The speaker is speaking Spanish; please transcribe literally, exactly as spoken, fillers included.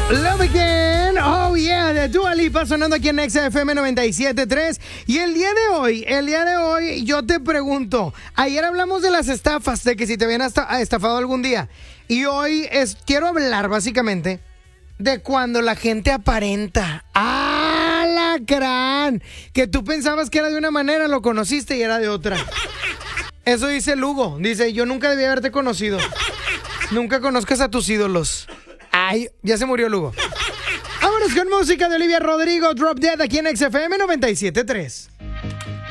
Love Again, oh yeah, de Dua Lipa sonando aquí en X F M noventa y siete punto tres. Y el día de hoy, el día de hoy yo te pregunto, ayer hablamos de las estafas, de que si te habían esta- estafado algún día. Y hoy es, quiero hablar básicamente de cuando la gente aparenta. ¡Ah, lacrán! Que tú pensabas que era de una manera, lo conociste y era de otra. Eso dice Lugo, dice, yo nunca debí haberte conocido. Nunca conozcas a tus ídolos. Ay, ya se murió Lugo. Vámonos con música de Olivia Rodrigo, Drop Dead, aquí en X F M noventa y siete punto tres.